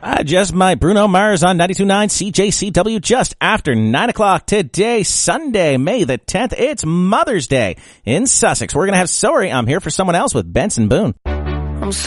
Just my Bruno Mars on 92.9 CJCW just after 9 o'clock today, Sunday, May the 10th. It's Mother's Day in Sussex. We're going to have Sorry, I'm Here for Someone Else with Benson Boone.